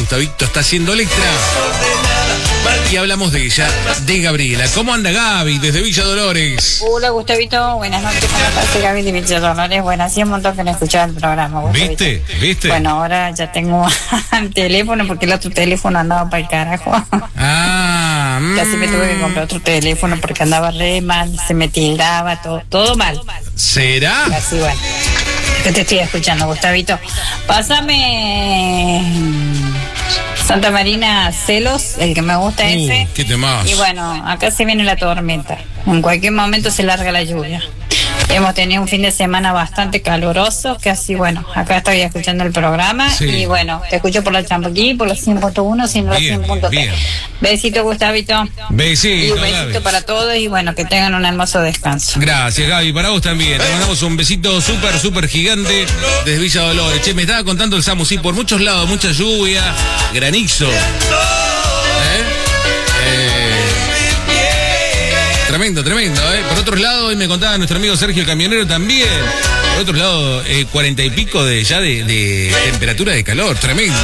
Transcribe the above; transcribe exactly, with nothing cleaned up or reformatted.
Gustavito está haciendo Electra. Y hablamos de ella, de Gabriela. ¿Cómo anda Gaby desde Villa Dolores? Hola Gustavito, buenas noches, ¿cómo estás? Gaby de Villa Dolores. Bueno, hacía un montón que no escuchaba el programa, Gustavito. ¿Viste? ¿Viste? Bueno, ahora ya tengo el teléfono porque el otro teléfono andaba para el carajo. Ah, mm. Casi me tuve que comprar otro teléfono porque andaba re mal, se me tildaba, todo, todo mal. ¿Será? Así bueno. Que te estoy escuchando, Gustavito. Pásame Santa Marina Celos, el que me gusta Uh, ese. qué temazo. Y bueno, acá se viene la tormenta. En cualquier momento se larga la lluvia. Hemos tenido un fin de semana bastante caluroso, que así, bueno, acá estoy escuchando el programa. Sí. Y bueno, te escucho por la Champaquí, por los cien punto uno, sino los Bien, cien punto tres. bien. Besito, Gustavito. Besito, Y un besito Gaby. para todos y bueno, que tengan un hermoso descanso. Gracias, Gaby. Para vos también. Te mandamos un besito súper, súper gigante desde Villa Dolores. Che, me estaba contando el Samu, sí, por muchos lados, mucha lluvia, granizo. ¿Eh? Eh, Tremendo, tremendo, ¿eh? Por otro lado, hoy me contaba nuestro amigo Sergio el Camionero también. Por otro lado, eh, cuarenta y pico de ya de, de temperatura de calor. Tremendo.